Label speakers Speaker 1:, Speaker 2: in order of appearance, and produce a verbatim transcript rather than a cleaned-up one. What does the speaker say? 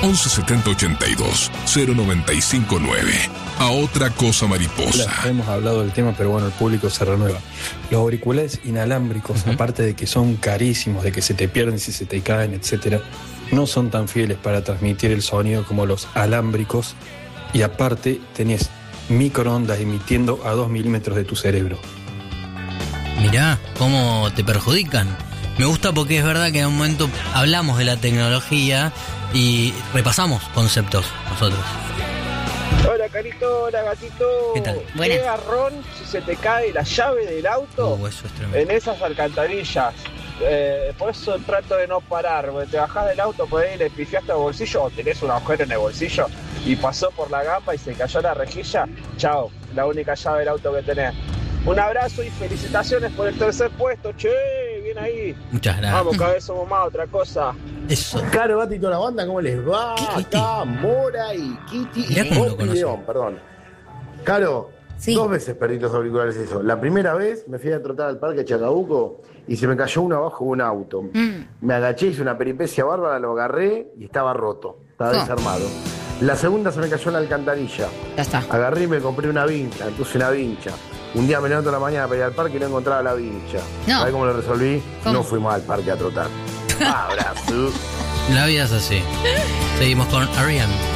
Speaker 1: once setenta ochenta y dos cero noventa y cinco nueve. A otra cosa mariposa.
Speaker 2: Hola, hemos hablado del tema, pero bueno, el público se renueva. Los auriculares inalámbricos, uh-huh. aparte de que son carísimos, de que se te pierden si se te caen, etcétera, no son tan fieles para transmitir el sonido como los alámbricos, y aparte tenés microondas emitiendo a dos milímetros de tu cerebro.
Speaker 3: Mirá cómo te perjudican. Me gusta porque es verdad que en un momento hablamos de la tecnología y repasamos conceptos nosotros.
Speaker 4: Hola Carito, hola Gatito.
Speaker 3: ¿Qué tal?
Speaker 4: Buenas. Qué garrón si se te cae la llave del auto
Speaker 3: uh, eso es
Speaker 4: en esas alcantarillas. Eh, por eso trato de no parar, porque te bajás del auto, por ahí le pifiaste al bolsillo o tenés un agujero en el bolsillo y pasó por la gamba y se cayó la rejilla. Chao, la única llave del auto que tenés. Un abrazo y felicitaciones por el tercer puesto, che, bien ahí.
Speaker 3: Muchas gracias.
Speaker 4: Vamos, cada vez somos más, otra cosa.
Speaker 3: Eso.
Speaker 5: Caro, Gati y toda la banda, ¿cómo les va?
Speaker 3: Kitty.
Speaker 5: Acá, Mora y Kitty
Speaker 3: Mirá
Speaker 5: y
Speaker 3: cómo lo
Speaker 5: Popi
Speaker 3: conocí.
Speaker 5: León, perdón. Caro,
Speaker 6: Sí.
Speaker 5: dos veces perdí los auriculares eso. La primera vez me fui a trotar al parque Chacabuco y se me cayó uno abajo de un auto.
Speaker 6: Mm.
Speaker 5: Me agaché, hice una peripecia bárbara, lo agarré y estaba roto, estaba
Speaker 6: No.
Speaker 5: desarmado. La segunda se me cayó en la alcantarilla.
Speaker 6: Ya está.
Speaker 5: Agarré y me compré una vincha, me puse una vincha. Un día me levanto a la mañana para ir al parque y no encontraba la vincha.
Speaker 6: No.
Speaker 5: ¿Sabés cómo lo resolví?
Speaker 6: ¿Cómo?
Speaker 5: No fuimos al parque a trotar. Abrazo.
Speaker 3: La vida es así. Seguimos con R E M.